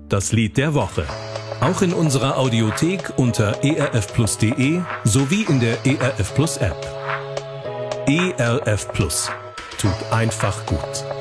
das Lied der Woche. Auch in unserer Audiothek unter erfplus.de sowie in der ERF Plus App. ERF Plus tut einfach gut.